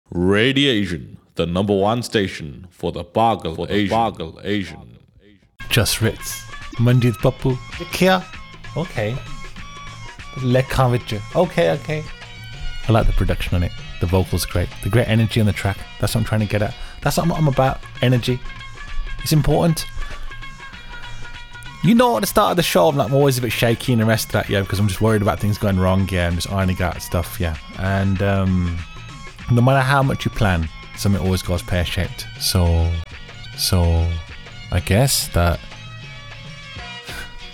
Radiation, the number one station for the Bargal Asian. Just Ritz. Manjit Pappu. Kya? Okay. Lekha vich. Okay. I like the production on it. The vocals great. The great energy on the track. That's what I'm trying to get at. That's what I'm about. Energy. It's important. You know, at the start of the show, I'm always a bit shaky and the rest of that, yeah, because I'm just worried about things going wrong, yeah, I'm just ironing out stuff, yeah. And no matter how much you plan, something always goes pear-shaped. So I guess that